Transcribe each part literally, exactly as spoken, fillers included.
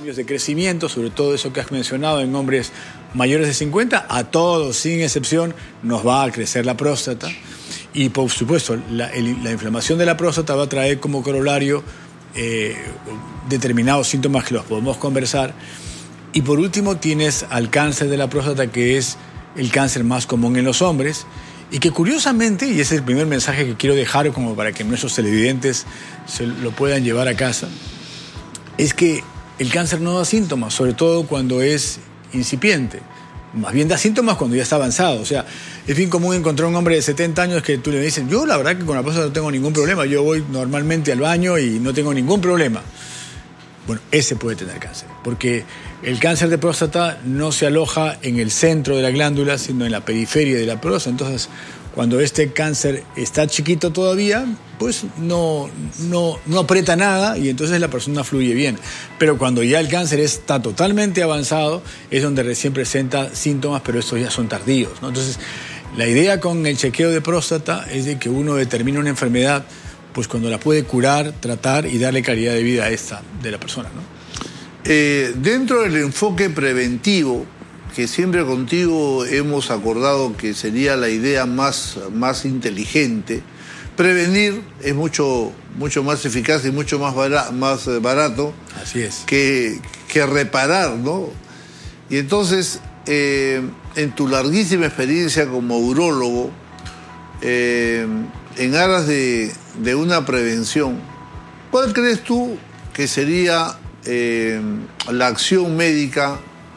cambios de crecimiento, sobre todo eso que has mencionado en hombres mayores de cincuenta, a todos, sin excepción, nos va a crecer la próstata. Y por supuesto, la, el, la inflamación de la próstata va a traer como corolario eh, determinados síntomas que los podemos conversar. Y por último tienes al cáncer de la próstata, que es el cáncer más común en los hombres, y que curiosamente, y ese es el primer mensaje que quiero dejar como para que nuestros televidentes se lo puedan llevar a casa, es que el cáncer no da síntomas, sobre todo cuando es incipiente. Más bien da síntomas cuando ya está avanzado. O sea, es bien común encontrar un hombre de setenta años que tú le dices, yo la verdad que con la próstata no tengo ningún problema, yo voy normalmente al baño y no tengo ningún problema. Bueno, ese puede tener cáncer, porque el cáncer de próstata no se aloja en el centro de la glándula, sino en la periferia de la próstata. Entonces, cuando este cáncer está chiquito todavía, pues no, no, no aprieta nada y entonces la persona fluye bien. Pero cuando ya el cáncer está totalmente avanzado, es donde recién presenta síntomas, pero estos ya son tardíos, ¿no? Entonces, la idea con el chequeo de próstata es de que uno determine una enfermedad, pues cuando la puede curar, tratar y darle calidad de vida a esta de la persona, ¿no? Eh, dentro del enfoque preventivo, que siempre contigo hemos acordado que sería la idea más, más inteligente, prevenir es mucho, mucho más eficaz y mucho más barato, más barato Así es. que, que reparar, ¿no? Y entonces, eh, en tu larguísima experiencia como urólogo, eh, en aras de, de una prevención, ¿cuál crees tú que sería eh, la acción médica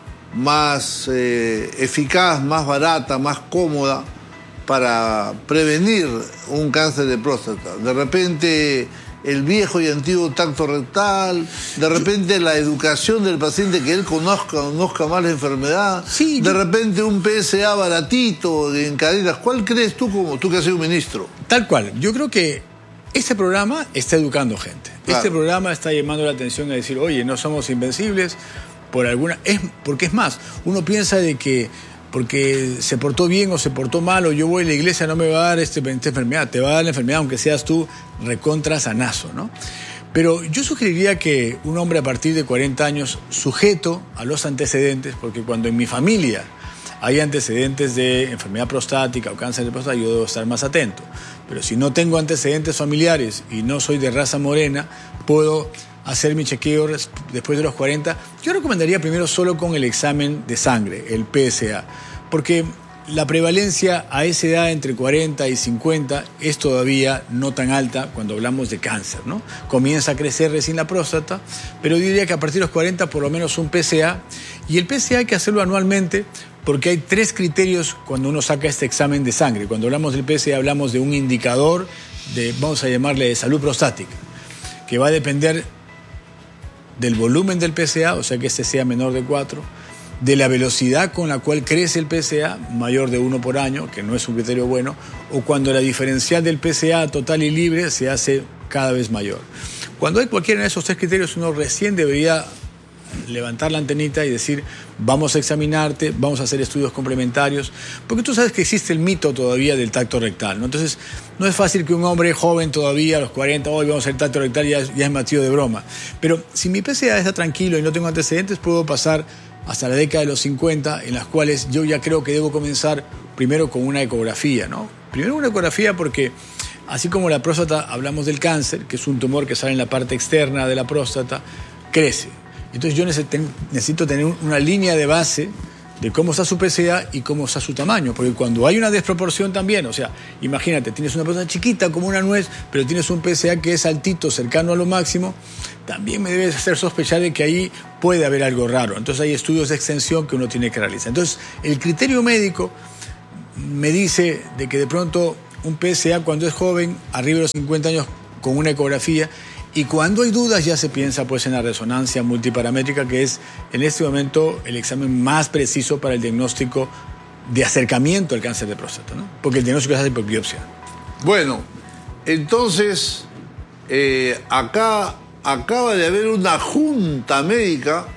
más eh, eficaz, más barata, más cómoda para prevenir un cáncer de próstata? De repente el viejo y antiguo tacto rectal, de repente la educación del paciente, que él conozca, conozca más la enfermedad, sí, de yo... repente un P S A baratito en cadenas. ¿Cuál crees tú, como tú que has sido ministro? Tal cual. Yo creo que este programa está educando gente. Claro. Este programa está llamando la atención a decir, oye, no somos invencibles por alguna... Es, porque es más, uno piensa de que porque se portó bien o se portó mal, o yo voy a la iglesia, no me va a dar este, esta enfermedad. Te va a dar la enfermedad aunque seas tú recontra sanazo, ¿no? Pero yo sugeriría que un hombre a partir de cuarenta años, sujeto a los antecedentes, porque cuando en mi familia hay antecedentes de enfermedad prostática o cáncer de próstata, yo debo estar más atento. Pero si no tengo antecedentes familiares y no soy de raza morena, puedo hacer mi chequeo después de los cuarenta. Yo recomendaría primero solo con el examen de sangre, el P S A, porque la prevalencia a esa edad entre cuarenta y cincuenta es todavía no tan alta cuando hablamos de cáncer, ¿no? Comienza a crecer recién la próstata, pero yo diría que a partir de los cuarenta por lo menos un P S A, y el P S A hay que hacerlo anualmente porque hay tres criterios cuando uno saca este examen de sangre. Cuando hablamos del P S A hablamos de un indicador de, vamos a llamarle, de salud prostática, que va a depender del volumen del P S A, o sea que este sea menor de cuatro, de la velocidad con la cual crece el P S A, mayor de uno por año, que no es un criterio bueno, o cuando la diferencial del P S A total y libre se hace cada vez mayor. Cuando hay cualquiera de esos tres criterios, uno recién debería levantar la antenita y decir, vamos a examinarte, vamos a hacer estudios complementarios, porque tú sabes que existe el mito todavía del tacto rectal, ¿no? Entonces, no es fácil que un hombre joven todavía, a los cuarenta, hoy vamos a hacer tacto rectal, ya, ya es matido de broma. Pero si mi P S A está tranquilo y no tengo antecedentes, puedo pasar hasta la década de los cincuenta, en las cuales yo ya creo que debo comenzar primero con una ecografía, ¿no? Primero una ecografía porque, así como la próstata, hablamos del cáncer, que es un tumor que sale en la parte externa de la próstata, crece. Entonces yo necesito tener una línea de base de cómo está su P S A y cómo está su tamaño, porque cuando hay una desproporción también, o sea, imagínate, tienes una próstata chiquita como una nuez, pero tienes un P S A que es altito, cercano a lo máximo, también me debes hacer sospechar de que ahí puede haber algo raro. Entonces hay estudios de extensión que uno tiene que realizar. Entonces el criterio médico me dice de que de pronto un P S A cuando es joven, arriba de los cincuenta años, con una ecografía. Y cuando hay dudas ya se piensa pues en la resonancia multiparamétrica, que es en este momento el examen más preciso para el diagnóstico de acercamiento al cáncer de próstata, ¿no? Porque el diagnóstico se hace por biopsia. Bueno, entonces eh, acá acaba de haber una junta médica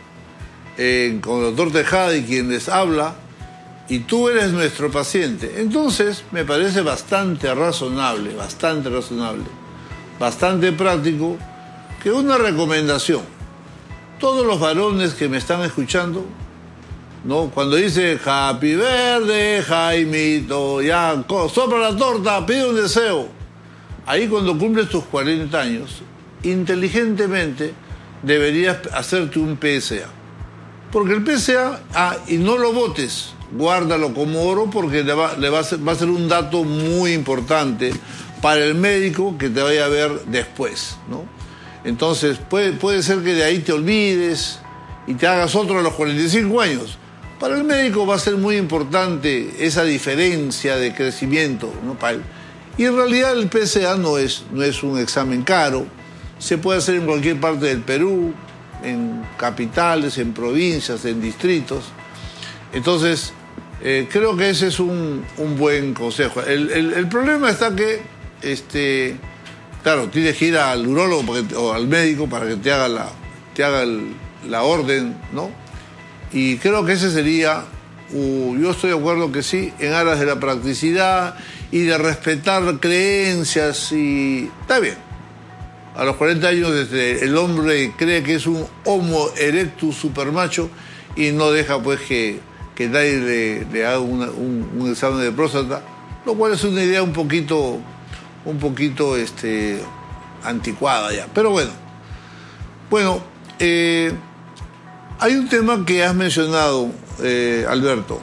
eh, con el doctor Tejada y quien les habla, y tú eres nuestro paciente. Entonces me parece bastante razonable, bastante razonable, bastante práctico, que una recomendación todos los varones que me están escuchando, ¿no? Cuando dice Happy Birthday, Jaimito, ya, sopla la torta, pide un deseo. Ahí cuando cumples tus cuarenta años, inteligentemente deberías hacerte un P S A. Porque el P S A, ah, y no lo botes, guárdalo como oro porque le va, le va, a ser, va a ser un dato muy importante para el médico que te vaya a ver después, ¿no? Entonces puede, puede ser que de ahí te olvides y te hagas otro a los cuarenta y cinco años. Para el médico va a ser muy importante esa diferencia de crecimiento, ¿no? Y en realidad el P S A no es, no es un examen caro, se puede hacer en cualquier parte del Perú, en capitales, en provincias, en distritos. Entonces, eh, creo que ese es un, un buen consejo. El, el, el problema está que, este, claro, tienes que ir al urólogo porque, o al médico para que te haga la, te haga el, la orden, ¿no? Y creo que ese sería, uh, yo estoy de acuerdo que sí, en aras de la practicidad y de respetar creencias y... Está bien. A los cuarenta años desde el hombre cree que es un homo erectus supermacho y no deja pues que, que nadie le, le haga una, un, un examen de próstata, lo cual es una idea un poquito, un poquito este, anticuada ya. Pero bueno, bueno, eh, hay un tema que has mencionado, eh, Alberto,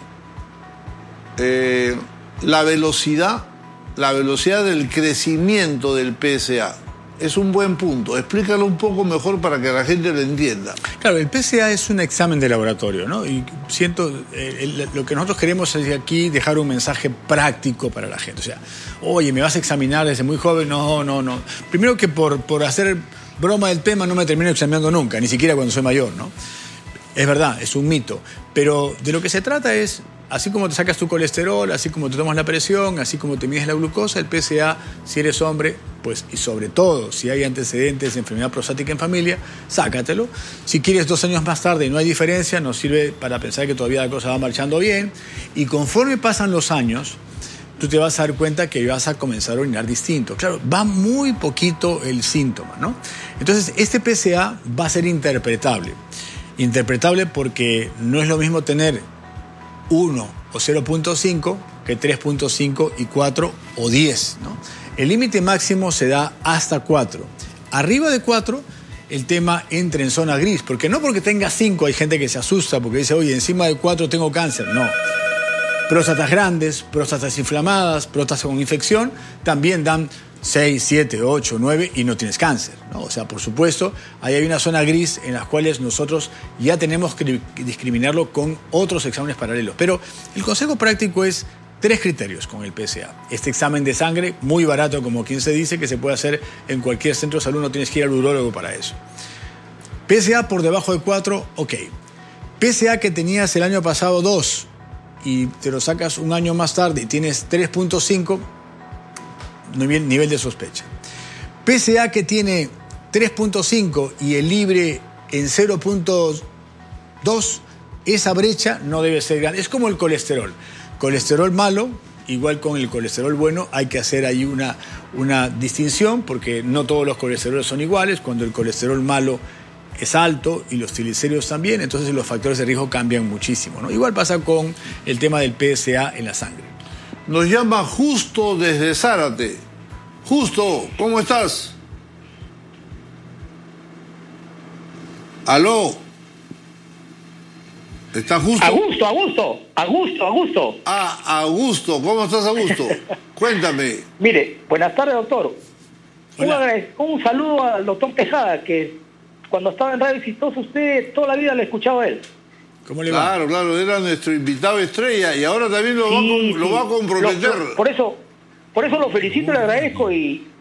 eh, la velocidad, la velocidad del crecimiento del P S A. Es un buen punto. Explícalo un poco mejor para que la gente lo entienda. Claro, el P S A es un examen de laboratorio, ¿no? Y siento, eh, el, lo que nosotros queremos es aquí dejar un mensaje práctico para la gente. O sea, oye, ¿me vas a examinar desde muy joven? No, no, no. Primero que por, por hacer broma del tema no me termino examinando nunca, ni siquiera cuando soy mayor, ¿no? Es verdad, es un mito. Pero de lo que se trata es, así como te sacas tu colesterol, así como te tomas la presión, así como te mides la glucosa, el P S A, si eres hombre, pues, y sobre todo, si hay antecedentes de enfermedad prostática en familia, sácatelo. Si quieres dos años más tarde y no hay diferencia, nos sirve para pensar que todavía la cosa va marchando bien. Y conforme pasan los años, tú te vas a dar cuenta que vas a comenzar a orinar distinto. Claro, va muy poquito el síntoma, ¿no? Entonces, este P S A va a ser interpretable. Interpretable porque no es lo mismo tener uno o cero punto cinco que tres punto cinco y cuatro o diez, ¿no? El límite máximo se da hasta cuatro. Arriba de cuatro, el tema entra en zona gris, porque no porque tenga cinco hay gente que se asusta porque dice, oye, encima de cuatro tengo cáncer. No. Próstatas grandes, próstatas inflamadas, próstatas con infección, también dan seis, siete, ocho, nueve y no tienes cáncer, ¿no? O sea, por supuesto, ahí hay una zona gris en las cuales nosotros ya tenemos que discriminarlo con otros exámenes paralelos. Pero el consejo práctico es tres criterios con el P S A. Este examen de sangre, muy barato, como quien se dice, que se puede hacer en cualquier centro de salud, no tienes que ir al urólogo para eso. P S A por debajo de cuatro, ok. P S A que tenías el año pasado dos y te lo sacas un año más tarde y tienes tres punto cinco, nivel, nivel de sospecha. P S A que tiene tres punto cinco y el libre en cero punto dos, esa brecha no debe ser grande. Es como el colesterol. Colesterol malo, igual con el colesterol bueno, hay que hacer ahí una, una distinción porque no todos los colesteroles son iguales. Cuando el colesterol malo es alto y los triglicéridos también, entonces los factores de riesgo cambian muchísimo, ¿no? Igual pasa con el tema del P S A en la sangre. Nos llama Justo desde Zárate. Justo, ¿cómo estás? ¿Aló? ¿Estás Justo? Augusto, Augusto, Augusto, Augusto. Ah, Augusto, ¿cómo estás, Augusto? Cuéntame. Mire, buenas tardes, doctor. Un, un saludo al doctor Tejada, que cuando estaba en Radio Exitosa, usted toda la vida le escuchaba a él. ¿Cómo le va? Claro, claro, era nuestro invitado estrella y ahora también lo, sí, va, a, lo sí. va a comprometer. Lo, lo, por eso, por eso lo felicito y le agradezco y,